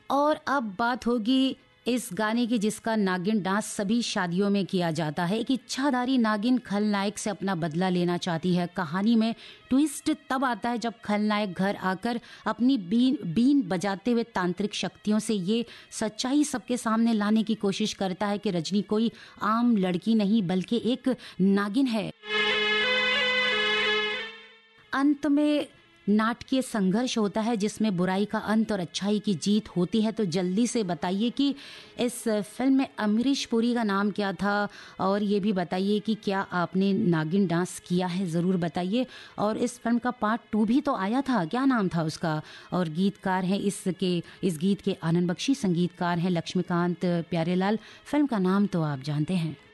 और अब बात होगी इस गाने की जिसका नागिन डांस सभी शादियों में किया जाता है। एक इच्छाधारी नागिन खलनायक से अपना बदला लेना चाहती है। कहानी में ट्विस्ट तब आता है जब खलनायक घर आकर अपनी बीन बजाते हुए तांत्रिक शक्तियों से ये सच्चाई सबके सामने लाने की कोशिश करता है कि रजनी कोई आम लड़की नहीं बल्कि एक नागिन है। अंत में नाटकीय संघर्ष होता है जिसमें बुराई का अंत और अच्छाई की जीत होती है। तो जल्दी से बताइए कि इस फिल्म में अमरीश पुरी का नाम क्या था, और ये भी बताइए कि क्या आपने नागिन डांस किया है, ज़रूर बताइए। और इस फिल्म का पार्ट 2 भी तो आया था, क्या नाम था उसका? और गीतकार हैं इस गीत के आनंद बख्शी, संगीतकार हैं लक्ष्मीकांत प्यारेलाल। फिल्म का नाम तो आप जानते हैं।